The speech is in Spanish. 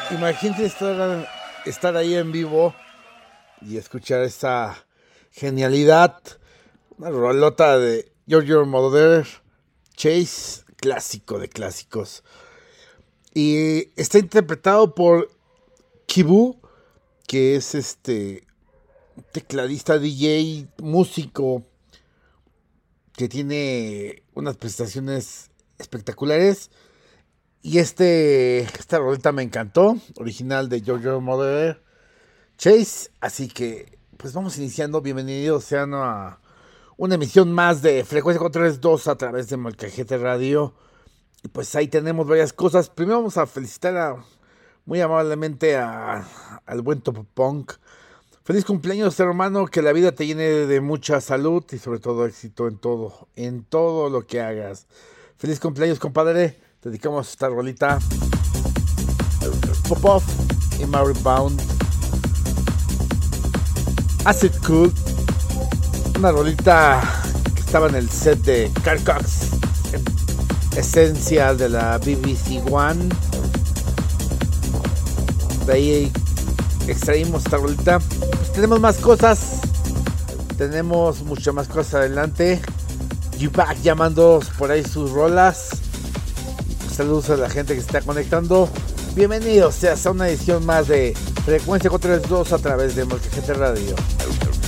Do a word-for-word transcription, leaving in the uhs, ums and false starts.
Imagínate estar, estar ahí en vivo y escuchar esta genialidad. Una rolota de Giorgio Moroder, Chase, clásico de clásicos. Y está interpretado por Kibu, que es este tecladista, D J, músico, que tiene unas prestaciones espectaculares. Y este, esta roleta me encantó, original de Giorgio Moroder, Chase. Así que, pues vamos iniciando. Bienvenidos sean a una emisión más de Frecuencia cuatro tres dos a través de Molcajete Radio. Y pues ahí tenemos varias cosas. Primero vamos a felicitar a, muy amablemente a, al buen Top Punk. Feliz cumpleaños, hermano, que la vida te llene de mucha salud y sobre todo éxito en todo, en todo lo que hagas. Feliz cumpleaños, compadre. Dedicamos esta rolita Popov y Mary Bound, Acid Cool, una rolita que estaba en el set de Carl Cox, esencia de la B B C One. De ahí extraímos esta rolita. Pues tenemos más cosas, tenemos muchas más cosas adelante. U-Back llamando por ahí sus rolas. Saludos a la gente que se está conectando. Bienvenidos seas a una edición más de Frecuencia cuatro tres dos a través de Molcajete Radio.